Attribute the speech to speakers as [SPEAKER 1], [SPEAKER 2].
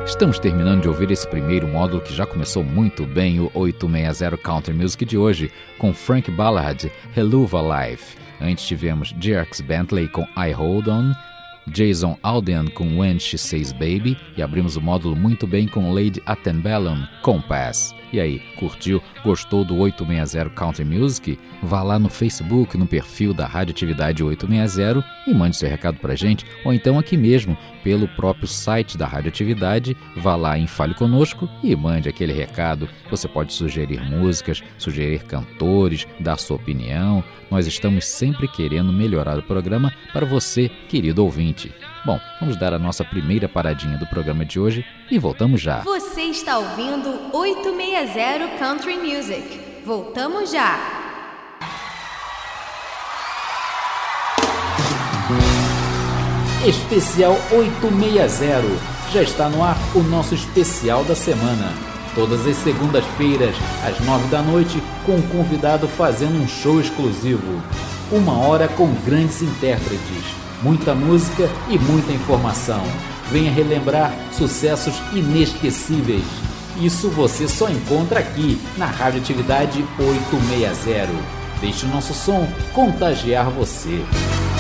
[SPEAKER 1] Estamos terminando de ouvir esse primeiro módulo que já começou muito bem, o 860 Country Music de hoje, com Frank Ballard, Helluva Life. Antes tivemos Dierks Bentley com I Hold On, Jason Aldean com When She Says Baby e abrimos o módulo muito bem com Lady Antebellum, Compass. E aí, curtiu? Gostou do 860 Country Music? Vá lá no Facebook, no perfil da Radioatividade 860 e mande seu recado pra gente, ou então aqui mesmo, pelo próprio site da Radioatividade, vá lá em Fale Conosco e mande aquele recado. Você pode sugerir músicas, sugerir cantores, dar sua opinião. Nós estamos sempre querendo melhorar o programa para você, querido ouvinte. Bom, vamos dar a nossa primeira paradinha do programa de hoje e voltamos já.
[SPEAKER 2] Você está ouvindo 860 Country Music. Voltamos já.
[SPEAKER 3] Especial 860. Já está no ar o nosso especial da semana. Todas as segundas-feiras, às 9 da noite, com um convidado fazendo um show exclusivo. 1 hora com grandes intérpretes, muita música e muita informação. Venha relembrar sucessos inesquecíveis. Isso você só encontra aqui na Radioatividade 860. Deixe o nosso som contagiar você.